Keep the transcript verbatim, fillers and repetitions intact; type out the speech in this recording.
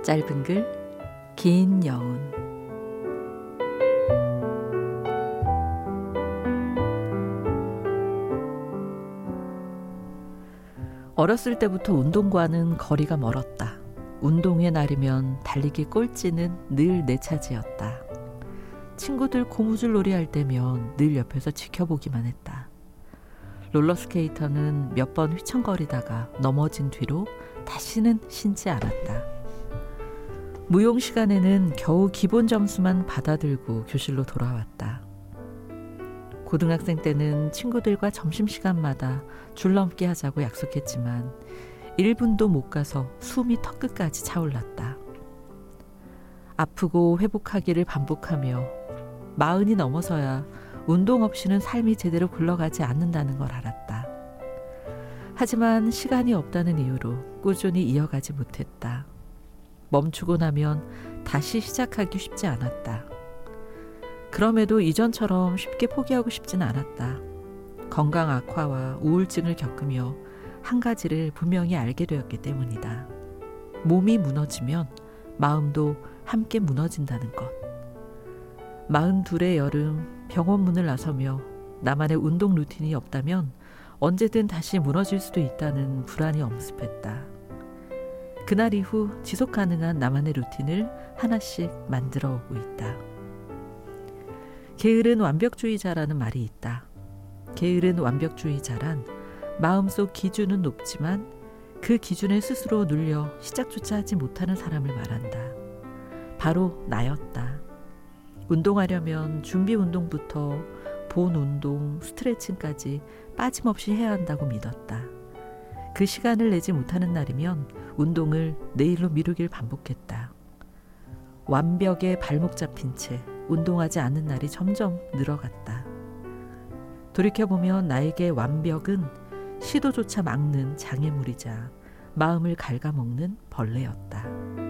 짧은 글, 긴 여운. 어렸을 때부터 운동과는 거리가 멀었다. 운동의 날이면 달리기 꼴찌는 늘 내 차지였다. 친구들 고무줄 놀이 할 때면 늘 옆에서 지켜보기만 했다. 롤러스케이터는 몇 번 휘청거리다가 넘어진 뒤로 다시는 신지 않았다. 무용 시간에는 겨우 기본 점수만 받아들고 교실로 돌아왔다. 고등학생 때는 친구들과 점심시간마다 줄넘기 하자고 약속했지만 일 분도 못 가서 숨이 턱끝까지 차올랐다. 아프고 회복하기를 반복하며 마흔이 넘어서야 운동 없이는 삶이 제대로 굴러가지 않는다는 걸 알았다. 하지만 시간이 없다는 이유로 꾸준히 이어가지 못했다. 멈추고 나면 다시 시작하기 쉽지 않았다. 그럼에도 이전처럼 쉽게 포기하고 싶진 않았다. 건강 악화와 우울증을 겪으며 한 가지를 분명히 알게 되었기 때문이다. 몸이 무너지면 마음도 함께 무너진다는 것. 마흔둘의 여름 병원 문을 나서며 나만의 운동 루틴이 없다면 언제든 다시 무너질 수도 있다는 불안이 엄습했다. 그날 이후 지속 가능한 나만의 루틴을 하나씩 만들어 오고 있다. 게으른 완벽주의자라는 말이 있다. 게으른 완벽주의자란 마음속 기준은 높지만 그 기준에 스스로 눌려 시작조차 하지 못하는 사람을 말한다. 바로 나였다. 운동하려면 준비 운동부터 본 운동, 스트레칭까지 빠짐없이 해야 한다고 믿었다. 그 시간을 내지 못하는 날이면 운동을 내일로 미루길 반복했다. 완벽에 발목 잡힌 채 운동하지 않는 날이 점점 늘어갔다. 돌이켜보면 나에게 완벽은 시도조차 막는 장애물이자 마음을 갉아먹는 벌레였다.